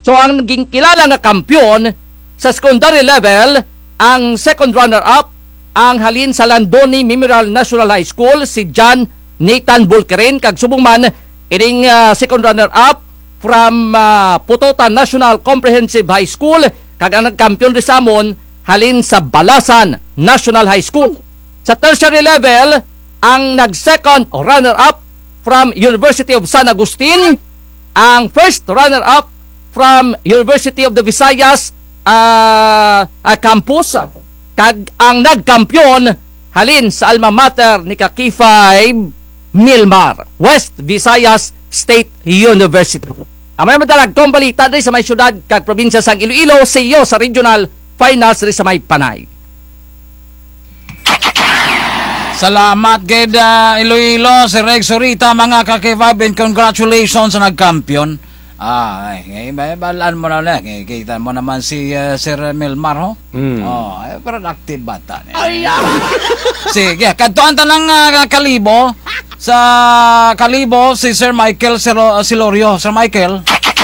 So ang naging kilala nga kampiyon sa secondary level, ang second runner-up, ang halin sa Landoni Memorial National High School, si John Nathan Bulkerin, kag subong man ining second runner-up from Putotan National Comprehensive High School, kag ang nagkampiyon rin sa amon halin sa Balasan National High School. Sa tertiary level, ang nag-second runner-up from University of San Agustin, ang first runner-up from University of the Visayas campus, kag ang nagkampiyon halin sa alma mater ni K5 Milmar, West Visayas State University. Amay madalag kong balita rin sa may syudad kag probinsya sang Iloilo, CEO sa regional finals rin sa may Panay. Salamat gid Iloilo, si Rex Sorita, mga ka-K5, and congratulations sa nagkampiyon. Balaan mo na lang. Kita mo naman si Sir Milmar, ho? Productive bata. Sige, kantuan tanang kalibo. Sa kalibo, si Sir Michael Silorio. Sir Michael.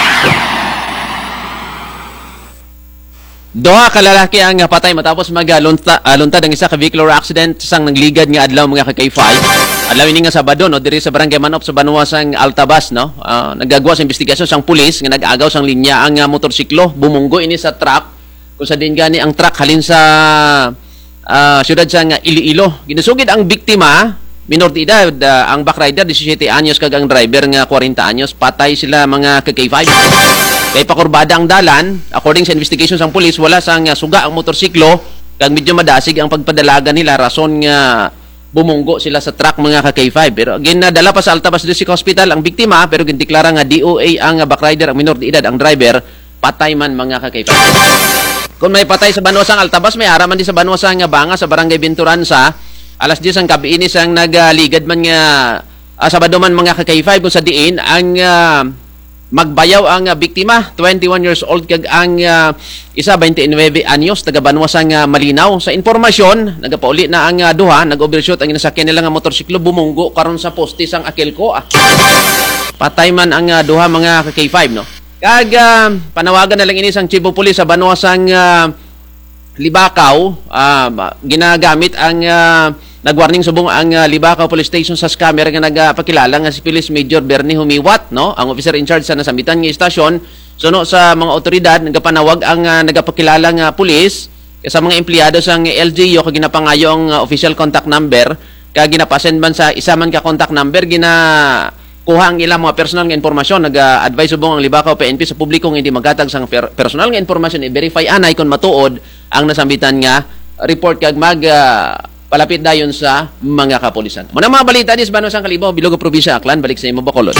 Duha ka lalaki ang patay matapos luntad ang isa ka vehicular accident sang nagligad nga adlaw mga ka-K5. Adlaw ini nga Sabado no diri sa Barangay Manop sa Banwa sang Altabas no. Nagagawa sa investigasyon sang pulis nga nag-agaw sang linya ang motorsiklo, bumunggo ini sa truck kung sa din gani ang truck halin sa syudad sang Iloilo. Ginasugid ang biktima, minor de edad, ang back rider 17 anyos kag ang driver nga 40 anyos. Patay sila mga ka-K5. Kay pakurbada ang dalan, according sa investigation sang pulis, wala sang suga ang motorsiklo, kag medyo madasig ang pagpadalaga nila, rason nga bumunggo sila sa truck mga ka-K5. Pero ginadala pa sa Altabas District Hospital ang biktima, pero gindeklara nga DOA ang back rider, ang minor de edad, ang driver, patay man mga ka-K5. Kung may patay sa Banwasang Altabas, may araman din sa Banwasang Banga sa Barangay Binturansa, alas 10 ang kabiinis ang nagligad man nga Sabado man mga ka-K5 kung sa diin ang magbayaw ang biktima, 21 years old kag ang isa 29 anyos taga Banwasang Malinaw. Sa informasyon, nagapauli na ang duha, nag-overshoot ang inasakyan nila nga motorsiklo, bumunggo karon sa poste sang Akilco. Patay man ang duha mga ka-K5 no. Kag panawagan na lang ini sang Chief of Police sa Banwasang Libakaw, ginagamit ang nagwarning subong ang Libakaw Police Station sa scammer nga nagpakilala nga si Police Major Bernie Humiwat no, ang officer in charge sa nasambitan nga istasyon. Suno sa mga otoridad nagapanawag ang nagapakilala nga pulis sa mga empleyado sang LGU kag ginapangayo ang official contact number kag ginapasend man sa isa man ka contact number kuha ang ilang mga personal nga informasyon. Nag-advise subong ang Libakaw PNP sa publiko nga hindi maghatag sang personal nga informasyon, i-verify anay kung matuod ang nasambitan nga report kag palapit dayon sa mga kapulisan. Muna mga balita dis Banwasang Kalibo, Bilogo Probinsya, Aklan, balik sa imo Bacolod.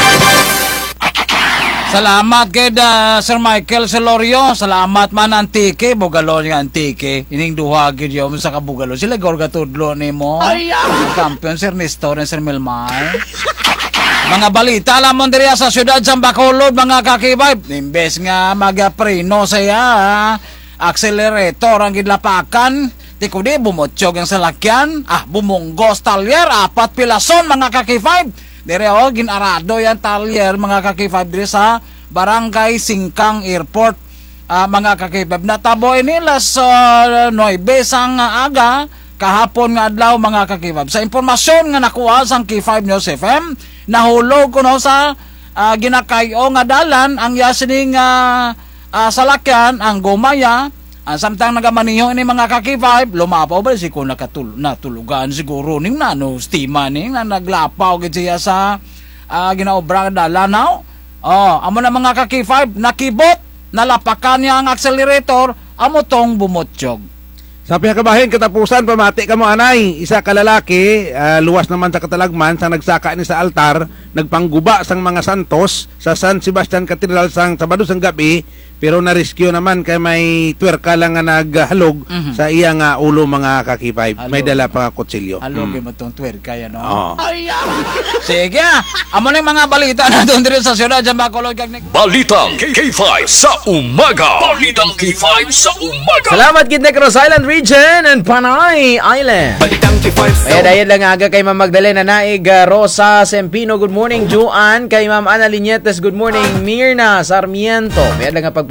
Salamat kay Sir Michael Silorio. Salamat man antike, bugalo nga antike. Ining duha gid yo sa kabugalo. Sila gorga tudlo nimo. Kampiyon Sir Nestor and Sir Milmar. Mga balita lamon diri sa syudad sa Bacolod mga ka-K5. Imbes nga magapreno saya, accelerator ang gidlapakan. Tikudi bumotsyog ang salakyan, bumunggos talyer, 4 pilason mga ka-K5. Dire ginarado yan talyer mga ka-K5 dire sa Barangay Singkang Airport. Mga ka-K5 natabo nila sa 9 sang aga kahapon nga adlaw mga ka-K5. Sa impormasyon nga nakuha sang K5 News FM, nahulog kuno sa ginakayo nga dalan ang yasining salakyan ang gumaya. Samtang nagamaniho ini mga ka-K5, lumapaw ba si kung natulugan siguro ning nano stima ning na naglapaw gid siya sa ginaobra dalanaw. Amo na mga ka-K5, nakibot, nalapakan niya ang accelerator, amo tong bumotsyog. Sa pinakabahin, katapusan, pamati ka mo anay. Isa ka lalaki, luwas naman sa katalagman, sang nagsaka ni sa altar, nagpangguba sang mga santos sa San Sebastian Cathedral sang Sabado sang gabi, pero na-rescue naman kay may twerka lang nga naghalog sa iyang ulo mga ka-K5. May dala pa kutsilyo. Halog mo itong twerka yan, no? Sige, amo na yung mga balita na doon din sa syudad sa Bacolod. Balitang K5 sa umaga. Balitang K5 sa umaga. Salamat gid Negros Island Region and Panay Island. Balitang K5 sa Dayon lang aga kay Ma'am Magdalena Naig, Rosa Sempino, good morning. Juan, kay Ma'am Ana Linietes, good morning. Mirna Sarmiento, may lang